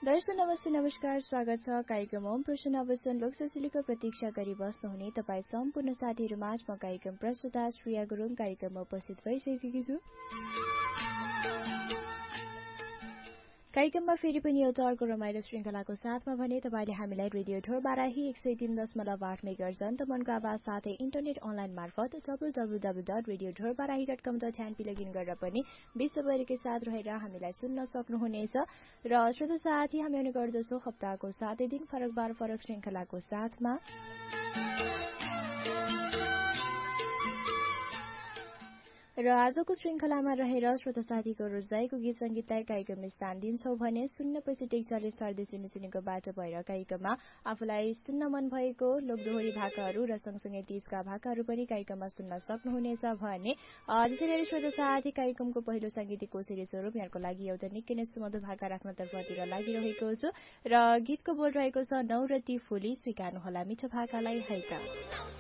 दर्शक नमस्ते नमस्कार स्वागत छ कार्यक्रम ओम प्रश्न अवसन लोकसोसिलीको प्रतीक्षा गरी बस्नुहुने तपाईँ सम्पूर्ण साथीहरू माझ म कार्यक्रम प्रस्तुता श्रेया गुरुङ कार्यक्रममा उपस्थित भइसकेकी छु। कार्यक्रममा फेरि पनि एउटा अर्को रमाइलो श्रृंखलाको साथमा भने तपाईले हामीलाई रेडियो ढोर बाराही 103.8 मेगाहर्ज अन्तमनको आवाज साथै इन्टरनेट अनलाइन मार्फत www.radiodhorbarahi.com.np लगइन गरेर पनि विश्वभरिकै साथ रहेर हामीलाई सुन्न सक्नुहुनेछ। र श्रोता साथी हामी आउने गर्दछौं हप्ताको 7 दिन फरक बार फरक श्रृंखलाको साथमा। र आजको श्रृंखलामा रहेर श्रोता साथीको रोजाइको गीत संगीतलाई कार्यक्रमले स्थान दिन्छौ भने सुन्नपछि टेक्साले सर्दै सुनिसुनेको बाटो भएर कार्यक्रममा आफूलाई सुन्न मन भएको लोकदोहोरी भाकाहरू र सँगसँगै तीजका भाकाहरू पनि कार्यक्रममा सुन्न सक्नुहुनेछ भने त्यसै गरी श्रोता साथी कार्यक्रमको पहिलो सांगीतिक कोसेली स्वरूप यहाँको लागि एउटा निकै नै सुमधुर भाका राख्न तर्फतिर लागिरहेको छु र गीतको बोल रहेको छ नौरती फुली स्वीकार्नुहोला मिठो भाकालाई है त।